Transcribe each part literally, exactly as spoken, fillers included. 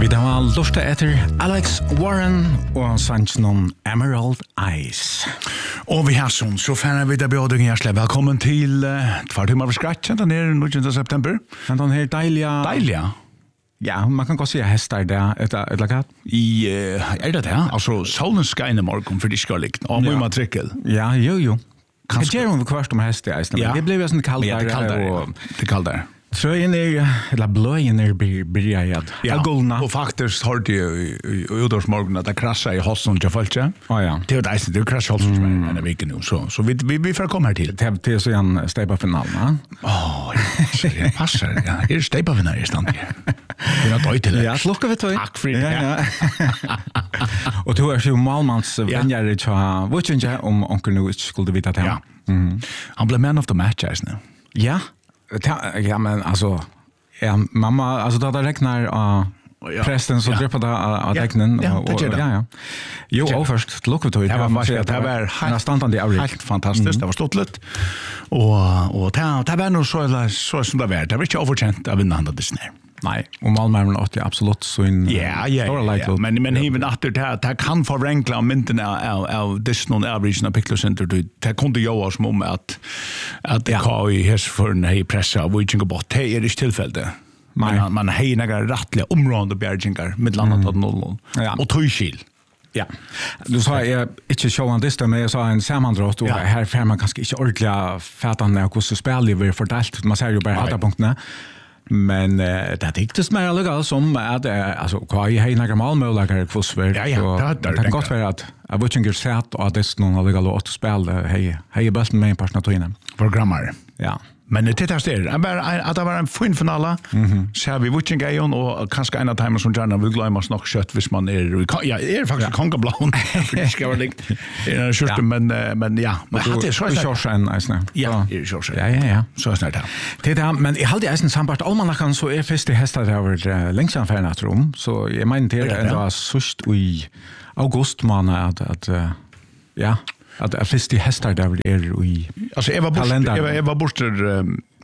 Vi da var lortet etter Alex Warren og sannsjonen Emerald Eyes. Og vi har sånn, så fanner vi da bjøding hjertelig. Velkommen til uh, Kvartimer for Skratt, den er niogtyvende september. Den her deilige... Deilige? Ja, man kan godt si at hester det, etter et eller annet. I, uh, er det det? Altså, solen skal inn i morgen, for de skal likt. Og må man trykke. Ja, jo, jo. Kanskje gjør hun kvart om hester, men ja. Det blir jo sånn kaldere. Ja, det er kaldere, og... ja. Det er kaldere. Trøyen er, eller bløyen er bryget. Ja, golna. Og faktisk hørte jeg i utårsmorgen at det krasset i Holsen til Følge. Å ja. Det er jo deisen, det er jo krasset i Holsen som er en av viken nå, så, så vi, vi, vi får komme her til. Det er så igjen Steipa-finalen, ja? Åh, ja, det passer, ja. Er Steipa-finalen i stand her? Det er noe døy til det. Ja, slukker vi tøy. Takk for det. Ja, ja. Og du er jo malmanns venner i tja, vet ikke om onkel nå ikke skulle vite til ham. Ja. Mm. Han ble man of the match, jeg snø. Ja. Ja, men alltså ja, mamma, alltså då det räknar uh, ja. Prästen så ja. Drippar det av ja. Räknen ja, och ja, ja. Jo, och först look to it. Det var faktiskt det var helt standande average. Helt fantastiskt. Mm. Det var ståtligt. Och och det det var nog så så som det var. Det var inte överkänt av vinnande Disney. Nej, och Malmö åt absolut så in. Ja, ja, ja. Men men even efter det det kan förenkla mynden av av Disney average och Pickle Center det kunde ju oss om att att det kan ju häs för en hej pressa och vi tänker bort det är det tillfälle. Man man hej några rättliga områden och bjärgingar med landet att noll. Och tøyskil. Ja. Du sa jag inte show on this men jag sa en sammandratt och här får man kanske inte ordentligt fatta när hur så spelar vi fördelt man säger ju bara åtta punkterna. Men uh, det tycktes mer legal som att uh, alltså vad är några målmöjligheter kvossver ja, ja, det, det kan gott vara att jag vet inte sett att det är någon legal att spela hej hej bäst med en personatorinen programmer. Ja. Men det tittar är bara att det var en fin finale. Mhm. Så vi watching Gayon och kanske en av timer som gärna vill glömma nog kött hvis man är ja är faktiskt konkablån. Det ska vara likt. Det är skjorta men men ja, men hade det så så en nice. Ja, det är så. Ja, ja, ja. Så snart här. Det där men jag hade isen sambart almanackan så är fest det hästar över längsanfärnat rum så jag menar det är ändå sust i august månad att att ja att det finns det hästar där är i alltså Eva Bort Eva Eva Borster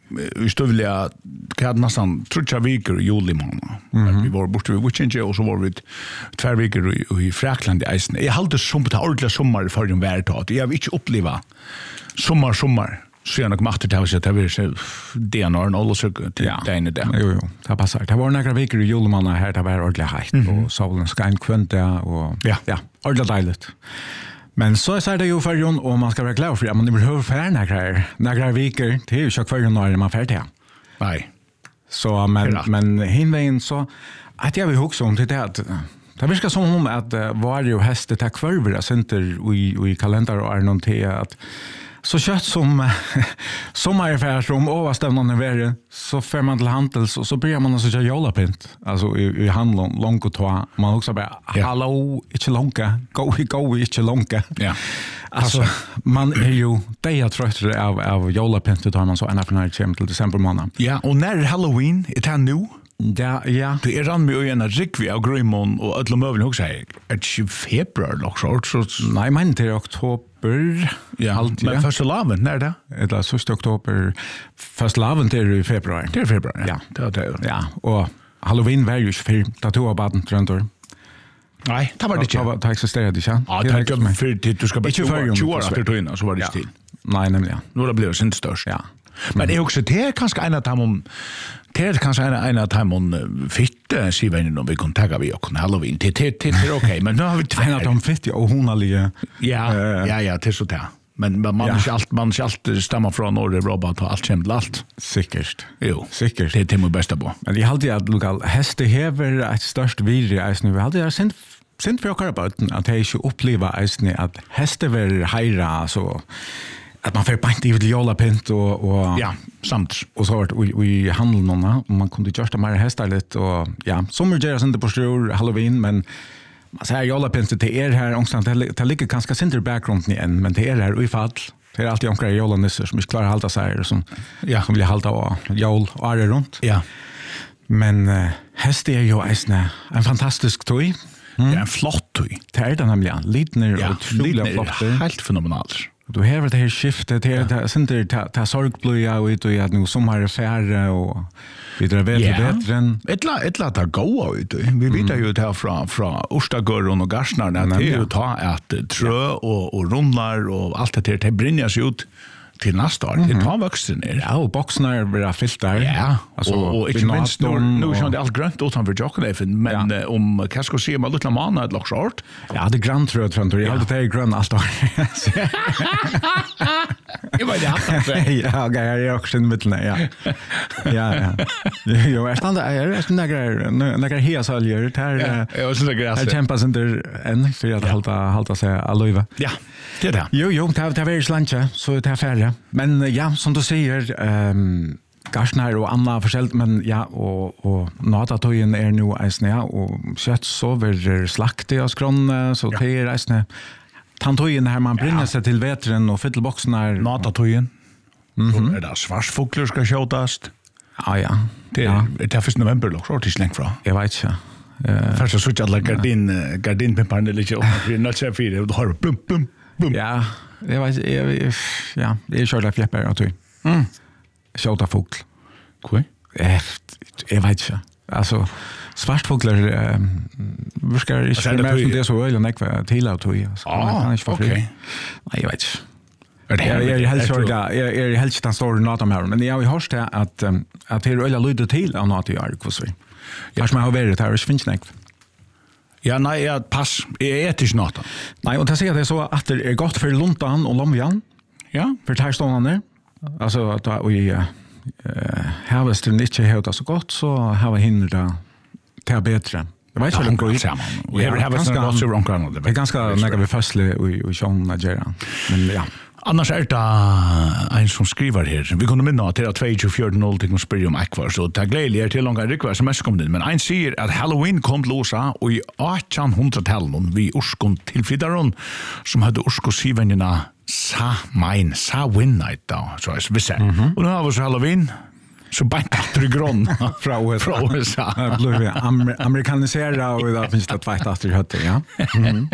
i stövliga kan nästan trutcha veckor i juli månad. Vi var borta vid Witchinge och så var vi två veckor i Frakland i isen. Jag hade som på ordentliga sommar för en värtat. Jag har inte uppleva sommar sommar. Så jag kom efter det så det var så D N R och så ja. Det inne där. Jo jo, det passar. Det var några veckor i juli månad här det var ordentligt hett och solen sken kvönta och ja, ja ordentligt dejligt. Men så är det ju för jon och man ska vara glad för att man behöver för några några veckor till ju så kvar när man färdig. Nej. Så men men hinvägen så att jag vill också om det där att det verkar som om att var ju hästet där kvarvra center i i kalender och är någonting att så kött som sommarfär som överstämman är värre så får man till handels och så börjar man så köra jolapint alltså i, i handlon långt och ta man också bara ja. Hallå inte långa go go inte långa ja alltså man är ju det jag tror av av jolapint då man så ända från till december månad ja och när Halloween är det nu. Ja, ja. Det är ran med en rikvi av Grymon och alla möbler också säger. Är februari också så nej men det är oktober. Ja, allt men första laven när det? Det är sista oktober. Första laven det är i februari. Det är februari. Ja, det är det. Ja, och Halloween var ju för tatuabaden tröntor. Nej, det var det inte. Det existerade det inte. Ja, det är för du ska bara tjugo år efter tøyna så var det still. Nej, nämligen. Nu det blev synd störst. Ja. Men det är också det är kanske en av dem det är kanske en en av dem fitte så vi när vi kan ta vi och Halloween det det det är okej men nu har vi en av dem fitte och honaliga. Ja, ja, ja, det är så där. Men man ja. Är allt man ska allt stämma från norr robot och allt kämt allt. Säkert. Jo, säkert. Det är det må bästa på. Men jag hade att lokal häste häver ett störst vidre är nu. Vi hade jag sent sent för att på att jag ju uppleva är att häste ver hejra så att man får pant i jolapint och och ja, samt och så vart vi vi handlar nåna och man kunde göra mer hästar lite och ja, som gör det inte på stor Halloween men man säger jolapint det är här ångstant det ligger ganska center background ni än men det är här i fall det är alltid omkring jolanissar som inte klarar hålla sig som ja som vill hålla och jol och är runt. Ja. Men uh, häst är ju en en fantastisk toy. Mm. Det är en flott toy. Det är den nämligen. Liten och ja, otroligt flott. Helt fenomenalt. Du har det här skiftet, det är inte ta sorgblöja och ut och att nu sommar är färre och vidare väl Ja. bättre. Ettla ettla ta goa ut. Vi vet ju det här från från Ostagörren och Garsnarna att det är ju ta att trö och och rundlar och allt det där det brinner sig ut till nästa år. Det tar vuxen ner. Ja, och boxarna är bara fyllt där. Ja, alltså, och, och inte minst nu, nu och... är det allt grönt utanför Jokkelefen, men ja. om vad ska jag säga, man lite manna ett lock short. Ja, det är grönt röd framför. Jag hade det grönt allt år. Jag var det hatt. Ja, jag är också in mitten, ja. Ja, ja. Jo, jag stannar är det några några häsöljer där. Ja, och så det gräs. Jag kämpar inte än för att hålla hålla sig alliva. Ja. Det är det. Jo, jo, det har varit slanche, så det är färre. Men ja, som du säger, um, Garsnar och Anna försäljt, men ja, och, och natatojen är nu äsne, och kött sover slaktig av skron, så det är äsne. Tantojen här man brinner ja. sig till vetren och fyllboxarna. Natatojen. Mm-hmm. Så är det svarsfåglar ska skjutas. Ja, ja. Det är, ja. det är första november, lock short, det är längt fra. Jag vet inte. Uh, Först så att alla gardin, gardinpimparna lite upp, vi är nödsäga fyra, och då har du bum, bum. Boom. Ja, det var jag, ja, det är körda fjäppar och tog. Mm. Skjuta fågel. Okej. Okay. Jag vet inte. Alltså svartfåglar eh vi ska ju se mer som det så öl och nekva till att tog. Ja, okej. Nej, jag vet inte. Jag är helt körda. Jag är helt stan står något om här, men jag har hört att att det är öl lyder till av något i år, hur så. Jag ska ha varit här, det finns nekva. Ja, nej, jag pass. Jag äter inte något. Nej, och det säger det så att det är gott för luntan och lomvian. Ja. För tärståndarna. Alltså att vi uh, har vi stund inte helt så gott, så har vi hindra till bättre. Jag vet inte om det går samman. Vi har haft en lots of wrong ground. Det är ganska näga vi fastlig och sjön Nigeria. Men ja. Annars är det en som skriver här. Vi kunde minna till att två fjorton noll till att spela om akvar. Så det är glädje till långa rikvar som mest kom in. Men en säger att Halloween kom till Losa och i artonhundratalet vi orskon tillflyttaron som hade orskosivänjerna sa mine, sa win night då. Så jag visste. Mm-hmm. Och nu har vi så Halloween. Så bara efter grön från U S A. Det blir amerikaniserat och det finns det tvått efter hötte, ja. Mm.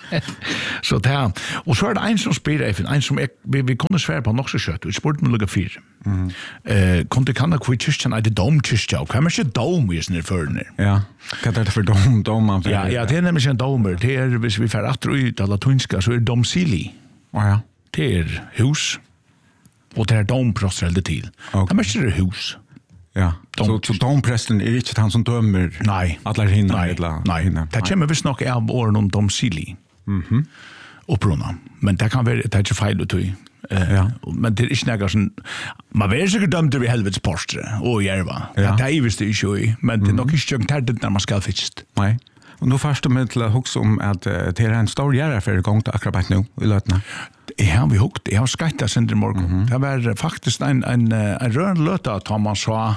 Så där. Och så är det en som spelar, en som är, vi, vi kunde svära på nog så kött. Vi spurte med lugga fyr. Mm. Eh, kunde kanna kvitt kyrkjan, är det domkyrkja? Och kan inte dom i sån här förner? Ja, vad är det för dom? dom ja, ja, det är nämligen en domer. Det är, hvis vi får efter ut alla tunska, så är det domsili. Oh, ja. Det är hus. Och det är domprosträllde till. Okay. Det är inte hus. Ja, så, så domprästen är inte han som dömer nej. alla hinna? Nej, eller, nej. Hinna. Det kommer visst nog av åren om domsili. Mhm. Och bruna. Men det kan vara, det är inte fel att tog. Uh, ja. Men det är inte något som, man vet säkert dömt vid helvets porstre och järva. Ja. Det är visst inte ju, men det är nog inte tärdigt när man ska fixt. Nej. Och nu först med till att huxa om att det är en stor jära för gång till akkurat nu i lötna. Ja, vi hukt. Jag har skajtat sen till morgon. Mm-hmm. Det var faktiskt en, en, en rörn löta att man sa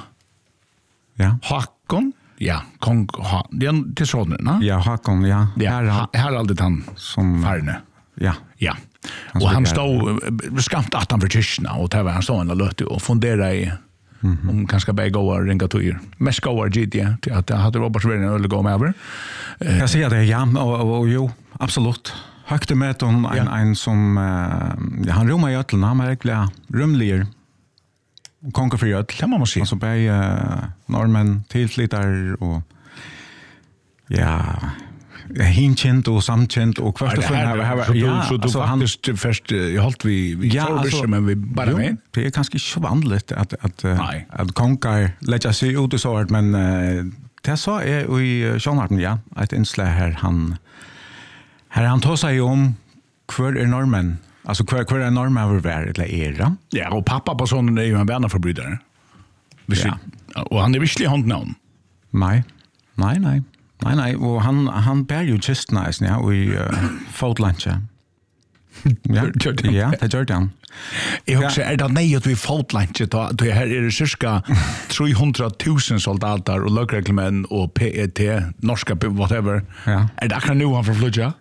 ja. Hakon. Ja, kong ha, det är till sådana. Ja, Hakon, ja. Ja, här, här aldrig han som färne. Ja. Ja. Han och han stod skamt att han för kyrkna och det var han stod en löte och funderade i mm-hmm. om kanske bara gå och ringa till er. Mest gå och G D till att jag hade Robert Sverige eller gå med över. Jag säger det, ja. Och, och, och jo, absolut. Högte med en, ja. en, en som uh, han romar i ötlen, han var verkligen rymligare. Konker för ötl. Det må man säga. Alltså bara uh, normen tillflyttar och ja, hinkänt och samkänt och kvart och så här. här så ja, så du faktiskt han, först jag hållt vi vi ja, alltså, men vi bara med. Det är ganska så vanligt att att uh, att konkar lägga sig ut och så men uh, det så är i Sjönarten ja, ett inslag här han här han tar sig om kvar är normen. Alltså kvar kvar är normen över världen eller era. Ja, och pappa på sonen är ju en vännerförbrytare. Ja. Och han är visserligen handnamn. Nej. Nej, nej. Nej, nej. Och han, han bär ju kistna ja, och i uh, fotlanche. Ja, ja, det gör han. Jag också är det nej att vi fotlanche då då här är det cirka trehundratusen soldater och lagreglemän och P E T norska whatever. Ja. Är det kan nu han förflytta?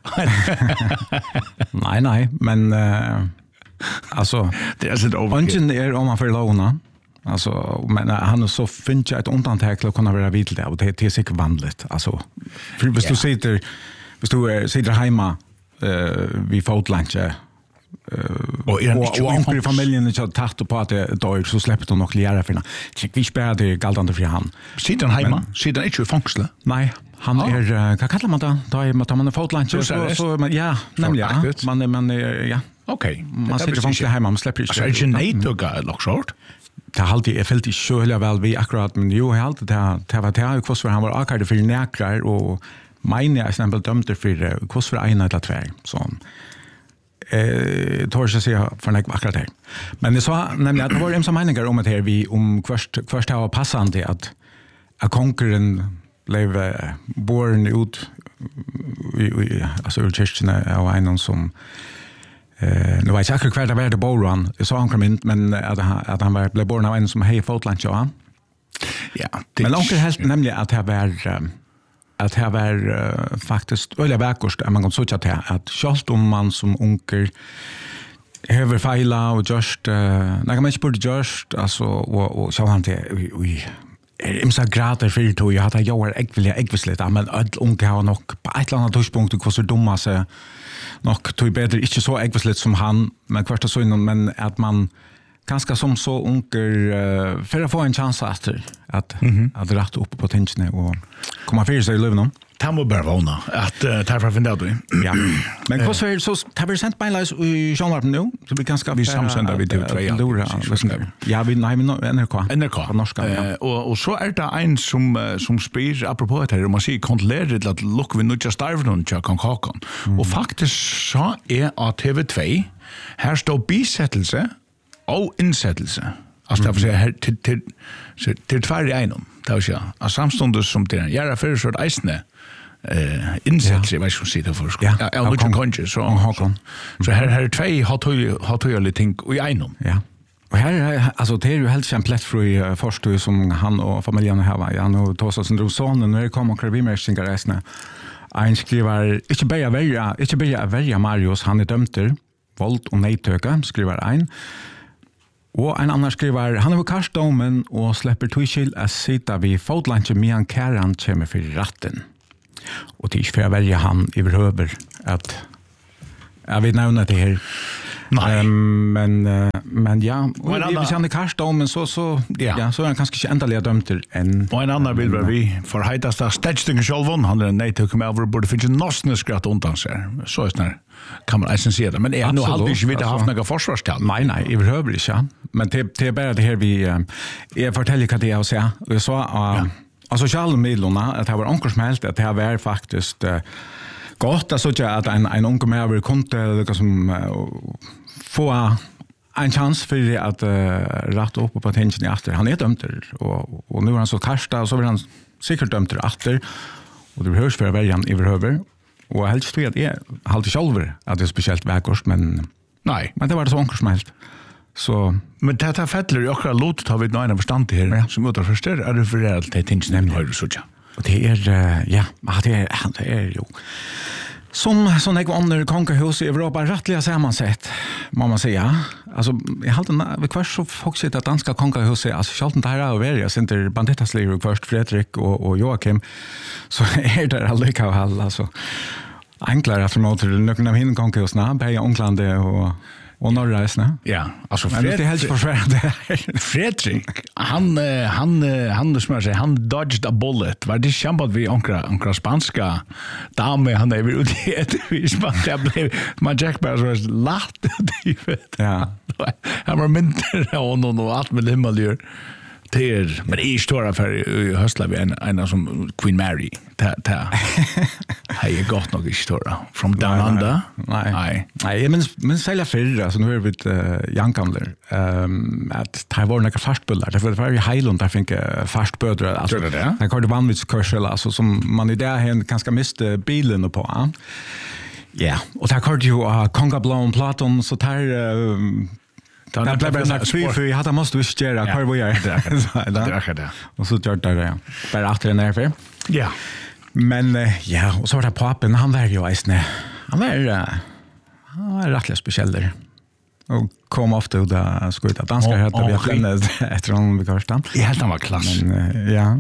Nej, nej, men uh, alltså det är så övergången är om man får låna. Alltså men han är så finns ett undantag att kunna vara vill där och det är säkert vanligt. Alltså för hvis du sitter hvis du sitter hemma eh uh, vi fotlanche och och onkel i familjen är så tatt på att det då så släpper de nog lära för. Tycker vi spär det galtande för han. Sitter han hemma? Sitter han inte i fängsel? Nej, han är vad kallar man det? Då är man man fått lunch så så ja, nämligen man man ja. Okej. Man sitter i fängsel hemma, man släpper inte. Så är det nej tog jag short. Det har alltid, jeg følte ikke så veldig vel vi akkurat, men jo, jeg har alltid det, det var det, hvordan han var akkurat for nekrar, og mener jeg eksempel dømte for hvordan for ene eller tver, så jeg tror ikke å si for nek akkurat her. Men jeg sa nemlig at det var en som meninger om det her, vi om først, først det var passende at, at konkeren ble båren ut, i, i, altså ur kyrkene av en som Eh, nu vet jag inte kvar det bor han. Jag sa han kom in men att han att han var blev born av en som hej fotland ja. Ja, men onkel helt nämligen att det var att det var uh, faktiskt öliga verkost att man kan söka till att schalt om man som onkel över fejla och just uh, när man inte borde just alltså och och så han det oj är imsa grader för det jag hade jag jag vill jag vill lite men all onkel har nog på ett eller annat tidspunkt och så dumma så nog tog bättre inte så äggvisligt som han men kvarta så innan men att man ganska som så onkel uh, för att få en chans att att mm-hmm. att rätta upp på tänken och komma för sig i livet. Det må bare vana at uh, det er for å finne det. Ja. Men hva er så det har vi sendt beinleis i Sjønvarpen nå? Så vi ganske vi samsender vi til tve. Ja, vi nei, N R K. N R K. Norska, ja. uh, og, og så er det en som, uh, som spyr, apropos det her, man sier kontrollerer til at lukker vi nødja starven til Kong Håkon. Mm. Og faktisk så er av T V to her står bisettelse og innsettelse. Altså det vil si her til, til, til, til tvær i einom. Det vil si at samståndet som til den gjør for så eisene eh insättelse jag vet inte hur sitter för ja jag har inte kanske så så här här är två har har tydligt ting i enom ja och här alltså det är ju helt kämplättfri förstå som han och familjen har ja nu tås som drog sonen när det kommer krimimersingar resten en skriver inte bara välja inte bara välja Marius han är dömter våld och nejtöka skriver en og en annan skriver han har kastat domen och släpper tviskil att sitta vid fotlanche medan käran kommer för ratten. Och det är för att välja han i behöver att jag vet inte det här. Nej. Um, men uh, men ja, och vi vill känna kasta om men så så ja, ja så är han kanske inte ändliga dömt än. Och en annan vill vi för heitasta stagestingen självon han är nej till komma över borde finna nåsne skratt undan sig. Så är det kan man alltså se det men är nog aldrig inte vid haft några försvarstal. Nej nej, i behöver inte ja. Men det det är bara det här vi uh, jag fortäljer vad det är att säga. Och jag sa uh, ja. Alltså Charles-medlorna att det var onkersmält att det var faktiskt uh, gott att så att en en onkel med över kunde liksom uh, få en chans för att uh, rätta upp på tension i efter. Han är dömd och och nu är han så kasta och så vill han säkert dömd efter och det behövs för att välja han överhuvud och helst tror jag att är halt själv att det är speciellt vägkost men nej men det var det så onkersmält. Så men det här fettler ju också låt har vi någon förstånd här ja. Som utan förstår är det för det att det inte nämligen hör så ja. Och det är uh, ja, det är det är ju som som jag andra kongahus i Europa rättliga sammansatt må man säga. Alltså jag hade vi kvart så folk sitter att danska kongahus alltså skallten där är över jag inte banditaslayer först Fredrik och och Joakim så är det allika hall alltså enklare att förmå till någon av hin kongahusna på Onklande och och norra ja, alltså Fredrik det helt försvärande. Fredrik, han han han som säger han dodged a bullet. Var det champat vi onkra onkra spanska dame han är ut det vi spanska blev man Jack Bears var lacht det. Ja. Han var minter och någon allt med himmel ter men i stora för höstla vi en en som Queen Mary ta ta hej gott nog i stora from down under nej nej nej men men sälja för alltså nu är vi ett jankandler ehm att ta var några fastbullar därför det var ju Highland där fick fastbödrar alltså det går det vanligt kursel alltså som man i där hen ganska miste bilen på ja och där kort ju Konga Blom Platon så tar det blev bara sagt svir för jag hade måste visst göra kvar vad jag det är det och så gör det ja bara efter den här ja men ja och så var det pappen han var ju isne han var han var rätt speciell där och kom ofta ut där skulle ta danska hade vi lämnat efter honom vid kastan jag helt han var klass men ja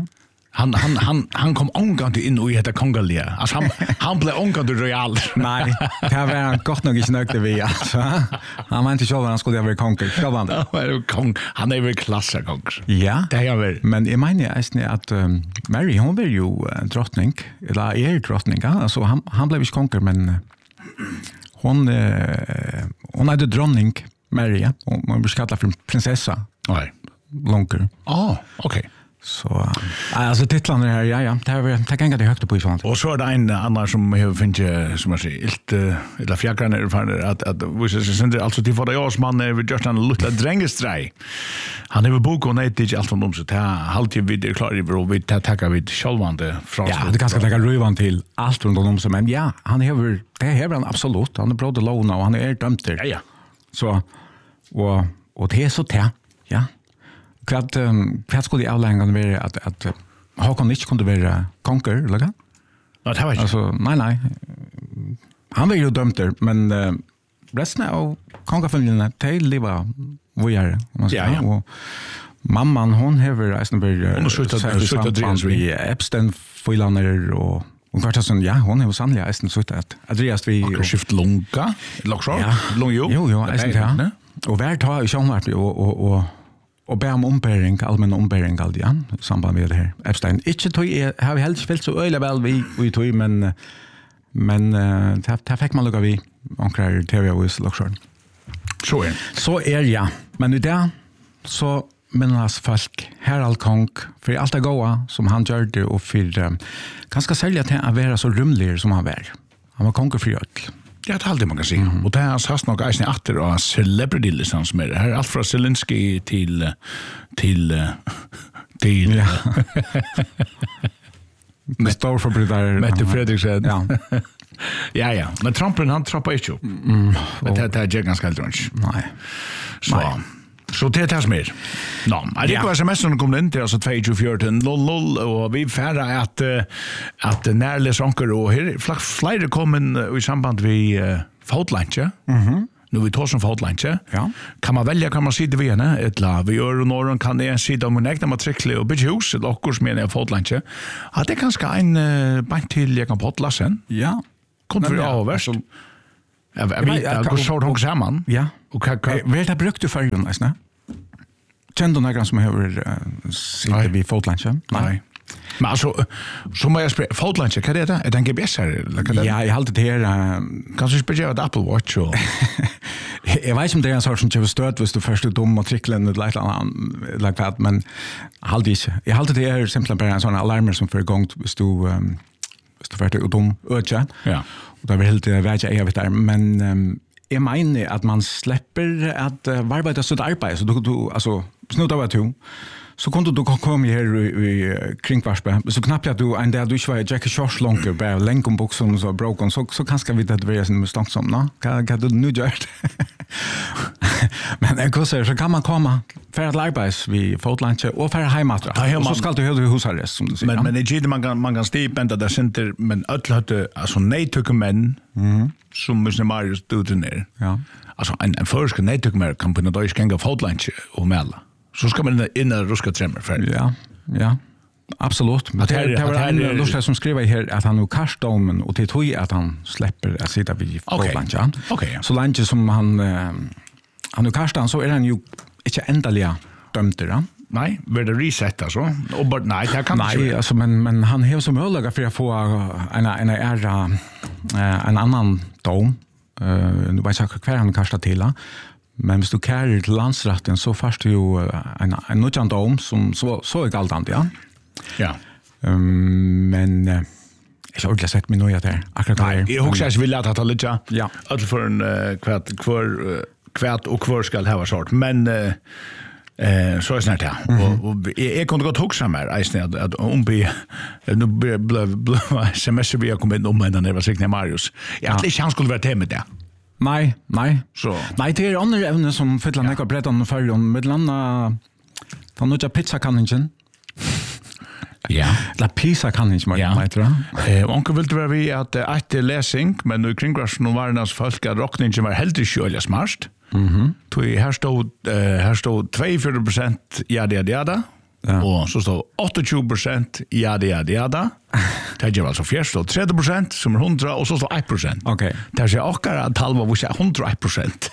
Han han han han kom omgång till in och heter Kongalia. Alltså han han blev omgång till Real. Nej, det var han gott nog inte nöjt vi alltså. Han var inte själv han skulle vara konker. Själv han. Kong, han är väl klassar konker. Ja. Det är väl. Men jag menar ju att um, Mary hon var ju uh, drottning eller är drottning. Alltså han han blev inte konker men uh, hon uh, hon hade dronning Mary. Hon man blir kallad för prinsessa. Nej. Lonker. Ah, okej. Okay. Så alltså titlarna här ja ja det har det kan inte högt på i sånt. Och så är det en annan som har funnit som jag säger ilt eller fjärran är för att att vi så sen alltså till för det års man är just en liten drängestrei. Han har bok och nej det allt om så ta halt ju vid klar i bro vi tackar vid självande från. Ja, det kanske lägga ruvan till allt runt om så men ja, han har det har han absolut. Han är bra det låna och han är dömd till. Ja ja. Så och och det är så tä. Ja. Kvart um, kvart skulle jag avlängan vara att att Håkon inte kunde vara konker, eller hur? Ja, det var inte. Alltså, nej, nej. Han var ju dömd där, men uh, resten av konkarfamiljerna till liva vågare. Ja, ja. Och mamman, hon har resten varit hon har suttit i Epstein-filaner och och kvart sån ja, hon har sannligen resten suttit att Andreas vi och skift långa, lockshort, lång jo. Jo, jo, resten ja. Och vart har ju sjön varit och och och och be om ombering, allmän ombering alltid, ja, i samband med det här. Epstein. Ikke tog jeg, har vi helst spilt så øyelig vel vi, vi tog, men men uh, det fikk man lukka vi omkring T V og Islokshorn. Så er Så er ja. Men i det så minnes folk Harald Kong for alt det gode som han gjør det, og for uh, ganske særlig til å være så rymlig som han var. Han var konger for gjørt. Ja, det er alltid man kan si. Mm-hmm. Og det er hans nok eisen i atter og celebrity-listan som er. Her er alt fra Zelensky til til til ja. Det står for bryter. Mette Fredriksen. Ja. ja, ja. Men Trumpen, han trappar ikke opp. Mm. Men det, det er ikke ganske helt rønt. Nei. Så, Nei. Så det er det som er. Nå, jeg liker sms'en kom inn til altså två fjorton noll noll og vi færre at, at nærles anker og her flere kommer i samband med uh, fotlanche. Mhm. Nu vi tar som fotlanche. Ja. Kan man välja kan man sitta vid henne ett la vi gör och någon kan det sitta om en ägna matrikle och bygga hus eller också med en fotlanche. Ja, det kanske en uh, bank till jag kan potla sen. Ja. Kommer vi av värst. Ja, vi går så hon samman. Ja. Och kan väl det brukte för ju nästan. Kände några som har sitter vid fotlanchen? Nej. Men alltså så må jag spela fotlanchen kan det där? Är det en G P S här eller kan det? Ja, jag håller det här kan du spela ett Apple Watch och jag vet inte om det är en sorts som köper stöd hvis du först är dum matrikeln eller like like that men håller inte. Jag håller det är simpelt bara en sån alarmer som för igång hvis du um, hvis du för att dum öka. Ja. Och det är helt vet jag vet där men um, jag menar att man släpper att uh, arbeta så arbete så du du alltså snudda var du så kunde du komma här i kringvarspe så knappt att du en där du var Jackie Shores långt bara länkom boxen så broken så så kanske vi det vara en mustang som nå kan kan du nu göra men en cosa så kan man komma för att arbeta vi fotlanche och för hemåt så ska du höra husarrest som du säger men men det är man kan man kan stipenda där center men öll hade alltså nej tycker män mhm som måste Marius do det ner ja alltså en en förska nej tycker mer kan på den deutsch gänga fotlanche och mella så ska man in i ruska trämmer för ja ja absolut men det det var en lustig som skriver här att han nu karstomen och det tror jag att han släpper att sitta vid fotlanche okej så länge som han han nu karstan så är han ju inte ändliga dömd då nej vill det resetta så och bara nej det kan nej alltså men men han har så möjlighet för att få en en är en annan dom eh nu vet jag kvar han kastar till men hvis du kærer til landsretten så først du jo en en nødvendig dom som så så är galt ja ja um, men jag har inte sett mig nöjt där akkurat nej jag hoppas jag vill att ha lite ja alltså för en kvart kvar kvart och kvar ska ha sort men eh Eh så är snart ja. Och, och jag kunde gott huxa mer isen att att om vi nu blev semester vi har kommit om men det var säkert Marius. Jag hade inte han skulle vara med det. Nej, nej. Så. Nej, det är andra ämnen som fyller några breddan för om med landa från några pizza kanningen. Ja, la pizza kanningen med mig tror jag. Eh onkel vill det vara vi att att läsning men nu kring krasch nu var det folk att rockningen var helt själva smart. Mhm. Tui här stod här stod tjugotvå procent ja det ja det Ja. Och så står tjugoåtta procent ja det ja det ja da. Det ger alltså fjärde och trettio procent som är hundra och så står ett procent. Okej. Det är också att talva vad är hundraett procent.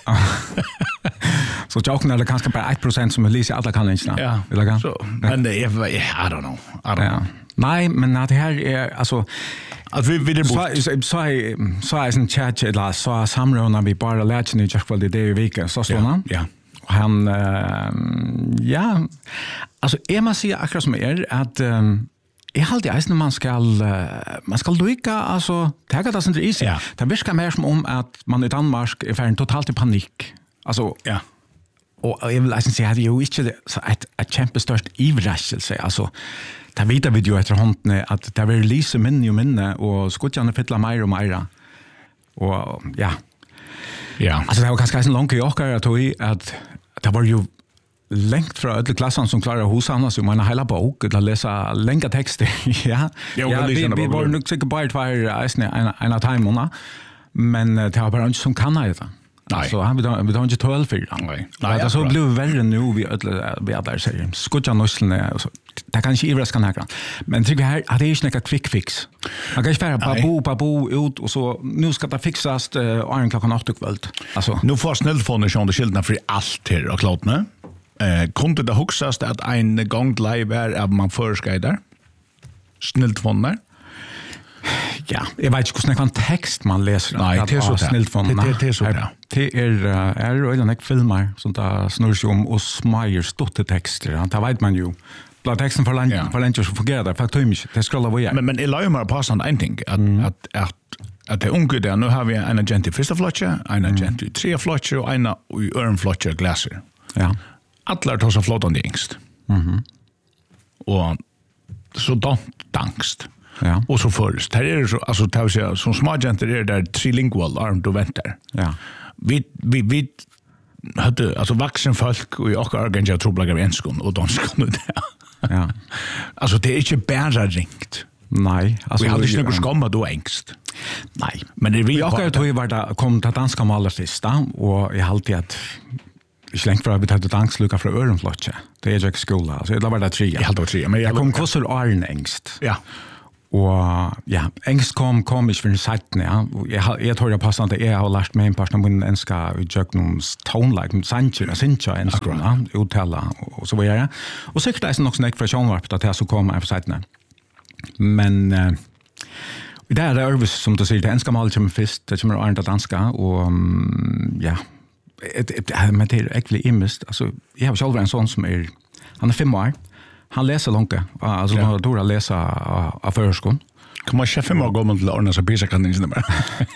Så jag också när det kanske bara ett procent som är lite alla kan inte. Ja. Eller så men det är I don't know. I don't ja. know. Nej, men att det här är alltså att vi vi det så så så är så är en chat eller så samråna vi bara lärt ni just väl det är vecka så står han. Ja. Och han uh, ja alltså är man säger akkurat som är att um, jag hade ju när man ska uh, man ska lycka alltså ta det som det är. Ja. Det viskar mer som om att man I Danmark är för totalt I panik. Alltså ja. Och jag vill alltså säga att jag inte så ett ett kämpestörst ivraskelse alltså där vet vi ju efter hånden att det vill lyse minne och minne och skotjarna fylla mer och mer. Och ja. Ja. Alltså det var ganska en lång kök att tog I att det var ju längt från alla klassen som klarar husarna så man hela bok eller läsa långa texter. ja. Ja, vi, vi var nog säkert bara två en en timmarna men det har bara inte som kan det. Nej. Så han vi då vi då inte tolv för. Nej. Nej, det så blev värre nu vi alla vi där säger. Skotja nosslen så det kan inte ivras kan här. Men tycker här att det är inte en quick fix. Man kan inte bara bo på bo ut och så nu ska det fixas eh en klockan åtta kväll. Alltså nu får snällfonen sjön det skilda för allt här och klart nu. Eh kunde det huxas att en gång live är att man förskaider. Snällfonen. Ja, jag vet inte hur en text man läser. Nej, det är så snällt från. Det det är så där. Det är är redan ett filmer som där snurrar sig om och smajer stotte texter. Det vet man ju. Blå texten för länge för länge så fungerar det faktiskt. Det scrollar vi. Men men Elia har passat en ting att att att att det unge där nu har vi en agent I första flotcha, en agent I tre flotcha och en I örn flotcha glaser. Ja. Alla tar så flotande ängst. Mhm. Och så då dankst. Ja. Och så först. Här är det så alltså tar sig som små agenter är där trilingual arm och väntar. Ja. Vi vi vi hade alltså vuxen folk och jag har ganska trubbel med enskon och de ska nu där. Ja. Alltså det är inte bara ringt. Nej, alltså vi hade inte någon skamma då ängst. Nej, men det vi jag har ju var där kom till danska mål första och jag alltid att vi slängde för att vi hade dansluka från öronflotche. Det är jag skola. Så det var det tre. Jag hade tre, men jag kom kostar Arn ängst. Ja. Och ja, ängst kom kom ich för sätten ja. Jag jag tror jag passar att jag har lärt mig en par av min enska utjöknums tone like Sanchez och Sincha en skola uttala och så vidare. Och säkert är det något snack för Seanwarp att det så kommer på sätten. Men uh, det är det som du säger det enska målet som först det kommer att danska och um, ja ett ett men det är äckligt imist alltså jag har själv en sån som är han är fem år. Han läser långt. Alltså ja. Då att läsa av förskon. Kan man chefen må gå mot Lorna så bisa kan inte mer.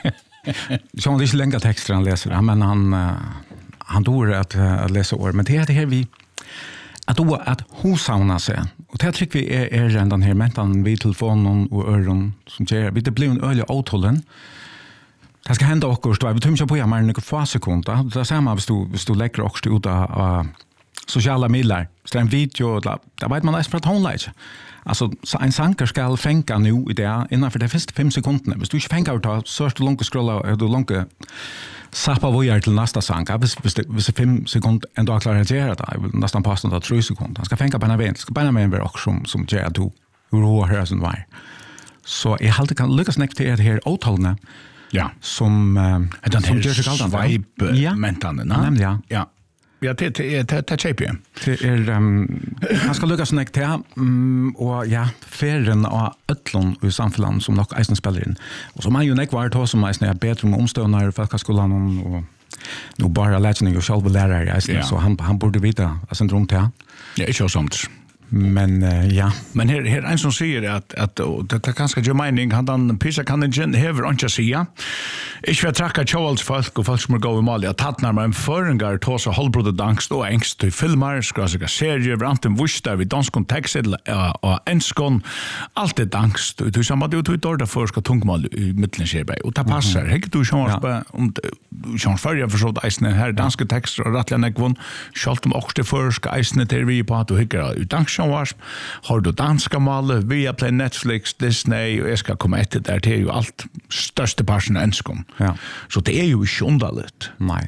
Så han är inte länge texter han läser men han han tror att, att läsa år men det är det här vi att då att husauna sig. Och det tycker vi är är den här mentan vid telefonen och öron som ger vi det blir en öliga åtollen. Det ska hända också då vi tömmer på jag men några få sekunder. Det ser man hvis du hvis du lägger också ut av sociala medier. Så en video där där vet man nästan för att hon läser. Alltså så en sanker ska fänga nu i det innan för de första fem sekunderna. Hvis du inte fänga ut så är det långt scrolla du långt sappa vad till nästa sanka. Hvis hvis fem sekunder ändå klarar att göra det. Nästan passande att tre sekunder. Han ska fänga på en event. Ska bara med en också som som gör du hur hur hör sen var. Så jag hade kan lyckas näkt till det här åtalna. Ja. Som uh, som gör sig kallt vibe ja. Mentande, nej? Ja. Ja. Ja, det det det det chapter. Det är um, han ska lyckas näkt till um, och ja, färden av öllon i samhället som nog eisen spelar in. Och så man ju näck var då som eisen är bättre med omståndare för att skolan och nu bara läsning och själva lärare eisen så han han borde veta alltså en till. Ja, inte så samt. Men uh, ja, men här här en som säger att att det är ganska gemening han den pisa kan inte hever inte säga. Ich vet tracka Charles folk och folk som går i Mali att tattnar med en föringar tar så halvbroder dankst och ängst till filmer skrasiga serier branten wusch där vi dansk kontext och enskon allt det dankst du samma du du då för ska tungmal i mitten skerbei och ta passar mm-hmm. du chans på om chans för jag försökte isne här danska texter och rattla nekvon skalt om också för ska isne till vi på att du hickar ut dansk chans har du danska mal via play Netflix Disney och jag ska komma efter där det är ju allt största parten enskon. Ja. Så det är ju inte underligt. Nej.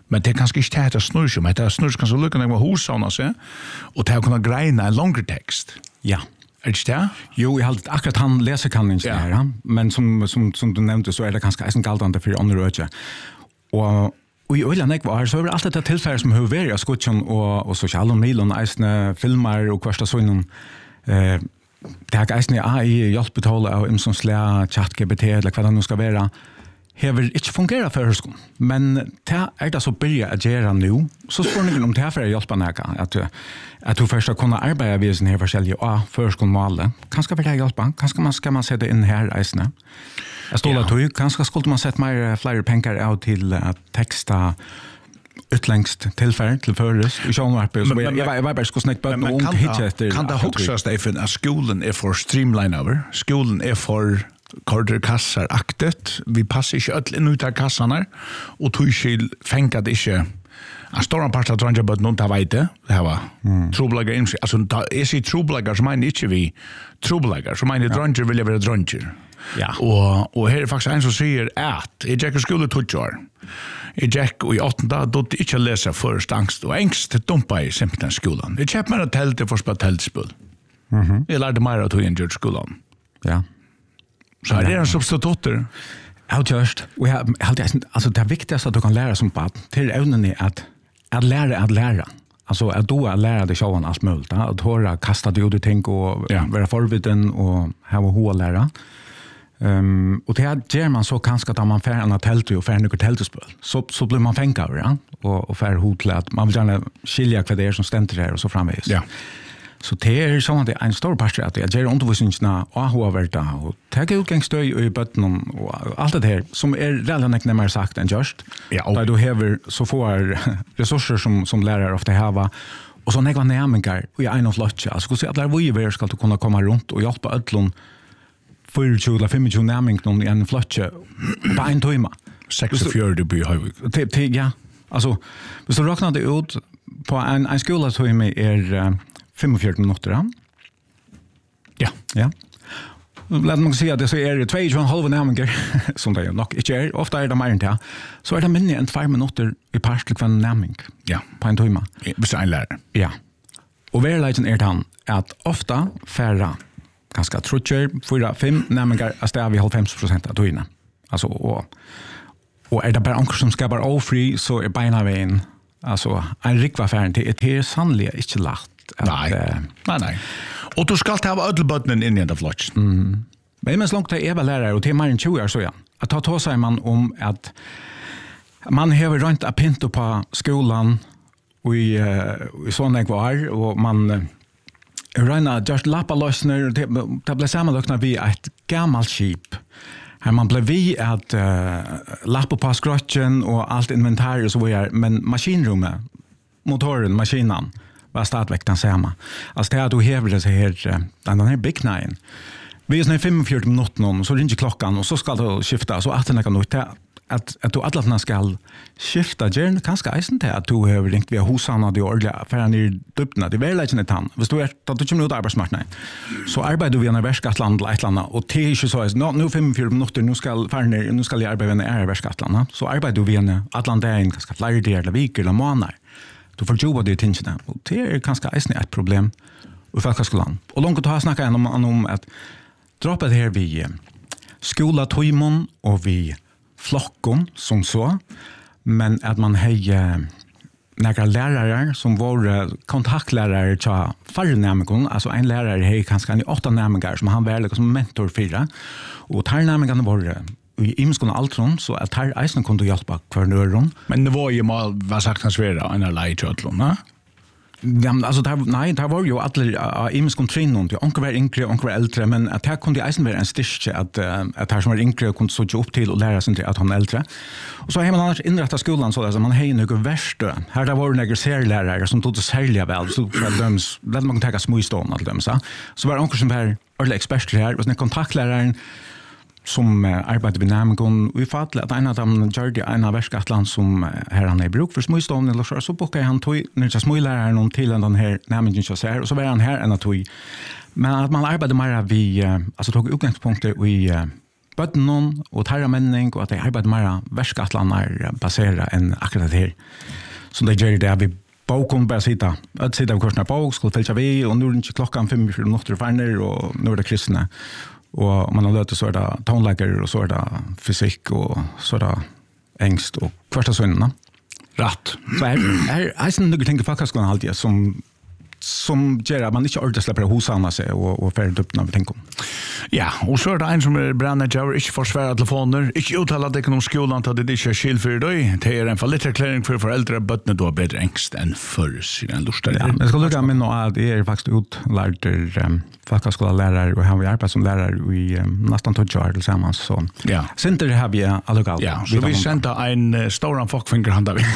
Men det er kanskje ikke det snurr som, det er snurr kanskje lykken jeg var hos sånn, og det er å kunne greina en langere tekst. Ja. Er det ikke det? Jo, jeg har akkurat han leser kan ikke ja. Her, men som, som, som du nevnte, så er det kanskje eisen galtande for andre øyne. Og Og i øyne jeg var, så er det alt dette tilfellet som har vært av skutsen og, og sosiale medier, eisne filmer og hversta sånn. Eh, det er eisne A I hjelpetale av imsonslæ, chat G P T, eller hva det nå skal være. Hever ikke fungera for høyskolen, men det er det så byrja å gjøre nå. Så spør jeg om det er for å hjelpe noe, at, at du først skal kunne arbeide ved sånne her forskjellige av førskolen-målet. Kanskje vil jeg hjelpe, kanskje man skal man sette inn her eisene. Jeg stod at du, kanskje skulle man sette mer flere penger av til uh, teksta utlengst tilfell til føres i sjånvarpet. Så jeg, jeg, jeg var bare skulle snakke på noe ungt hitje etter. Kan det hoksa, Stefan, at skolen er for streamline over? Skolen er for kortere kasser aktet. Vi passer ikke ødel inn ut av kassene, og tog ikke fengt det ikke. En stor part av drønner på noen til å veite. Det her var mm. trobelager. Altså, jeg sier trobelager, så mener ikke vi trobelager. Så mener drønner vil jeg være drønner. Ja. Og, og her er faktisk en som sier at jeg gikk i skole tog år. Jeg gikk i åttende, da du ikke leser først angst. Og angst dumpa i simpelthen skolen. Jeg kjøpte meg teltet for å spille teltspill. Mm-hmm. Jeg lærte mer av tog inn i skolen. Ja. Så er det en substitutter. Jeg har gjort, og jeg, altså det viktigste at du kan lære som barn, til evnen er at at lære at lære. Altså at du er lære det sjåen alt mulig. At høyre kasta det ut i ting og ja. Være forviden og ha hoa lære. Um, og det gjør man så kanskje at man får en telt og får noe teltespøl. Så, så blir man fengt av det, ja? og, og får hod til at man vil gjerne skilja hva det er som stenter her og så framvis. Ja. Så det er sånn at det er en stor part at jeg gjør undervisningsene og ahoverda og tenker utgangsstøy i bøtten og alt det her som er relativt nemmere sagt enn gjørst. Ja, og... Da du hever så få ressurser som, som lærere ofte hava og så nekva nærmengar og i en og flotje. Altså, hvordan at lærer vi skal du kunne komme rundt og hjelpe ødlån tjúgu eller tjúgu nærmengar i en flotje på en tøyma. seksogfjørt by Høyvik. Ja, altså, hvis du råkner det ut på en, en skoletøyme er uh, femogfjørt minutter, ja? Ja. Ja. Lad meg si at det så er tjueto komma fem nærmengar, som det nok ikke er, ofte er det mer enn det, så er det minne enn tvær minutter i par til hver nærmeng ja. På en tøyma. Hvis det er en lærer. Ja. Og verleisen er den at ofte færre ganske trutcher, fyra, fem nærmengar er stedet vi halvfems prosent av tøyene. Altså, og, og er det bare anker som skal bare ofri, så er beina veien, altså, en rikvaffæren til det er sannelig ikke lagt. At, nei, uh, nei, nei. Og du skal ta av ødelbøttene inn i en av flotsen. Mm. Men mens langt til jeg var lærer, og til mer enn tjue år så ja, at ta tog seg man om at man har rønt av pinto på skolen i, uh, i sånne var, og man uh, rønner just lappaløsner, det, det ble sammenløknet vi et gammelt skip, her man ble vi at uh, lappa på skrotjen og alt inventariet så var, men maskinrummet, motoren, maskinen, var stadigvæk den samme. Altså det er at du hever det her, den her byggnaden. Vi er sånn femogfjørt minutter, så ringer klokken, og så skal du skifte, så at det kan ut til at, at du alle skal skifte, gjør det kanskje eisen til at du har ringt via hosene, og du ordentlig for han i dybden, det er veldig ikke tann. Hvis du er, da du kommer ut av arbeidsmarknaden, så arbeider du via en verskatland eller et eller annet, og det er ikke så, nå er femogfjørt minutter, nå skal, ned, nå skal jeg arbeide via en verskatland, så arbeider du via en atlandagen, kanskje flere der, eller viker, eller måneder. Du får jobba det i tingene, og det er kanskje eisen et problem i folkeskolen. Og langt å ha snakket om, om at droppet her vi skoletøymon og vi flokken som så, men at man har några lärare som var kontaktlärare till färre närmare, alltså en lärare har kanske en åtta närmare som han var som mentor för, och tar närmare var i imskon altron så att här eisen kunde hjälpa kvar nöron. Men det var ju mal vad sagt han svåra en lei tjötlon, va? Ja, alltså där nej, där var ju alla imskon trinon, det onkel var yngre, onkel var äldre, men att här kunde eisen vara en styrke att att här som var yngre kunde så upp till och lära sig att han är äldre. Och så har man annars inrättat skolan så där man har några värsta. Här där var några särlärare som tog det särliga väl så döms, lät man ta småstånd att dömsa. Så var onkel som var alla experter här och sen kontaktläraren som uh, arbeider ved nærmengen og i fattelig at en av dem gjør det en av verskatland som uh, her han er bruk for småstående eller så, så bokker han tog når jeg smålæreren til den her nærmengen som ser, og så var han her en av tog. Men at man arbeider mer vi uh, altså tog utgangspunkter i uh, bøtten og tarra menning, og at de arbeider mer verskatlanar basera enn akkurat det her. Så det gjør det vi boken bare sitta. At sitta av kursen av bok, skulle fylke vi, og nå er det ikke klokken fem i fire minutter ferner, og nå er det kristne. Og man har løtet så er det tonelager, og så er det fysikk, og så er det engst, og kvart av sønnene. Rätt. Så er er er sånn noe tenker folkeskolen alltid som som gjør at man ikke ordentlig slipper å hosane seg og, og ferdig opp når vi tenker om. Ja, og så er det en som er brandmanager, ikke forsvære telefoner, ikke uttale det ikke om skolen til at det ikke er skilt for deg. Det er en fallitterklæring for foreldre, bøttene du har bedre engst enn før, sier en lustere. Ja, jeg skal lukke med nå at jeg er faktisk utlært um, folkeskolelærer, og jeg har arbeidet som lærer i um, nesten tolv år til sammen, så ja. Sinter har vi allokalt. Ja, så vi sendte en uh, stor folkfinger han da vi.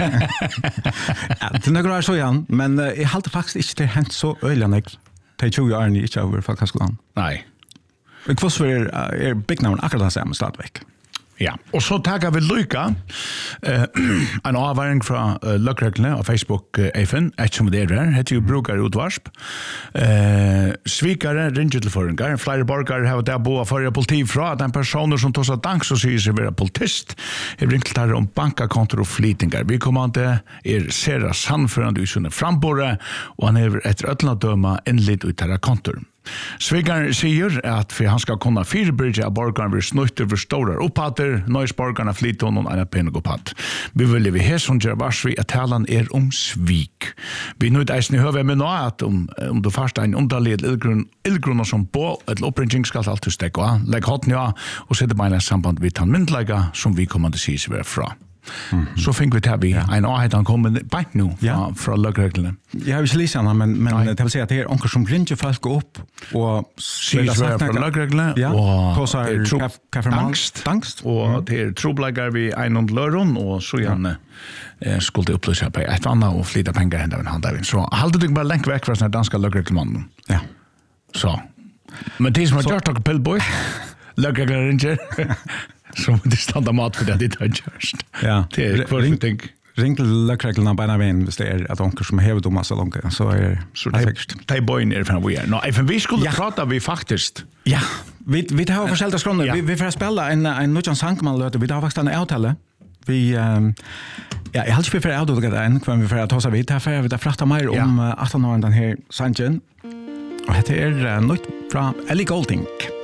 Ja, det er noe så igjen, men uh, jeg halte faktisk ikke det hent så øyelig til tjue årene ikke over folkeskolen. Nei. Hvorfor er, er byggnaden akkurat den samme stadigvæk? Ja, og så tager vi Lyka, uh, en avværing fra uh, løkreglene av Facebook-eifen, uh, et som det er her, heter jo brukere utvarsp. Uh, svikere, ringer til føringer, flere borgere har det boet for politi fra at en person som tar seg dansk og sier seg være politist, har ringt til om bankakontor og flytinger. Vi kommer til er Sera sannførende i sånne frambore, og han er etter ødelen døma innlitt ut til kontor. Svigaren sier at for han skal kunne firebridge av borgerne vil snutte for store opphatter, nøys borgerne flytter noen annen penig opphatt. Vi vil vi her som gjør varsvi at talen er om svik. Vi nøyd eisen i høve med nå at om, om du først er en underlig ildgrunner som på et oppringing skal alltid stekke av, legg hatten ja, og sette beina samband vidt han myndlegge som vi kommer til å si seg være fra. Mm-hmm. Så fikk vi til vi ja. En avhet han kommer beint nå fra, ja. Fra løkreglene. Jeg har jo ikke lyst til han, men, men det vil si at det er onker som ringer folk opp og sier seg fra løkreglene ja. Og det er tro, dangst, dangst. Og mm. det er troblegger vi einom løren og så gjerne ja. Skulle det opplyse på et annet og flytte penger hendt av en hand. Så halte du bare lenk vekk fra sånne danske løkreglemannen. Ja. Så. Men de som har gjort dere pillboy, løkreglene ringer som det standa mat for det det har gjort. Ja. Det er kvart vi tenk. Ring til løkreglene beina veien hvis det er at onker som hever dem så langt, så er det sikkert. De boyen er fra vi er. Nå, for vi skulle ja. Prata vi faktisk. Ja, vi, vi har forskjellige skråner. Ja. Vi, vi får spille en, en nødjan sangmannløte. Vi har faktisk en avtale. Vi, um, ja, jeg har ikke for avtale det enn, hva vi får ta oss av vidt. Derfor vi har frakta mer om ja. atten år den her sangen. Og dette er uh, nødt fra Ellie Golding.